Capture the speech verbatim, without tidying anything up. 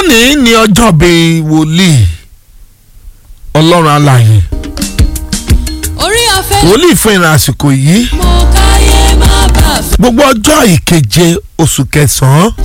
lónìí ni ọjọ́ bíi wòlíì ọlọ́run alààyè orí afẹ́ wòlíì fún ìrìn àsìkò yìí mo káyé má bàa fẹ́. gbogbo ọjọ́ ìkeje oṣù kẹsàn-án